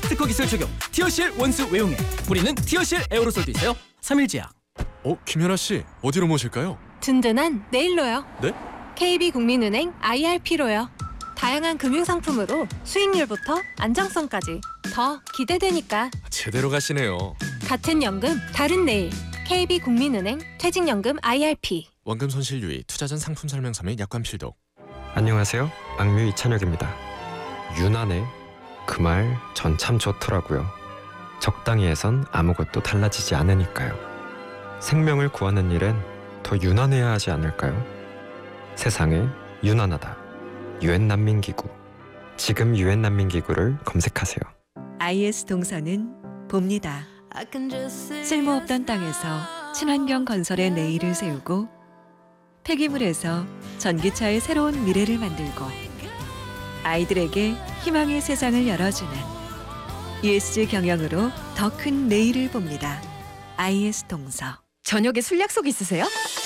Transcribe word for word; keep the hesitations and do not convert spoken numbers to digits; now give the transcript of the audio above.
특허 기술 적용 티어실 원수 외용액 뿌리는 티어실 에어로솔도 있어요. 삼일제약. 어, 김연아 씨 어디로 모실까요? 든든한 네일로요. 네? 케이비국민은행 아이알피로요. 다양한 금융상품으로 수익률부터 안정성까지 더 기대되니까. 제대로 가시네요. 같은 연금 다른 네일. 케이비국민은행 퇴직연금 아이알피. 원금 손실 유의, 투자 전 상품 설명서 및 약관 필독. 안녕하세요. 악뮤 이찬혁입니다. 유난해 그 말 전 참 좋더라고요. 적당히 해선 아무것도 달라지지 않으니까요. 생명을 구하는 일엔 더 유난해야 하지 않을까요? 세상에 유난하다. 유엔 난민기구. 지금 유엔 난민기구를 검색하세요. 아이에스 동서는 봅니다. 쓸모없던 땅에서 친환경 건설의 내일을 세우고 폐기물에서 전기차의 새로운 미래를 만들고 아이들에게 희망의 세상을 열어주는 이에스지 경영으로 더 큰 내일을 봅니다. 아이에스 동서. 저녁에 술 약속 있으세요?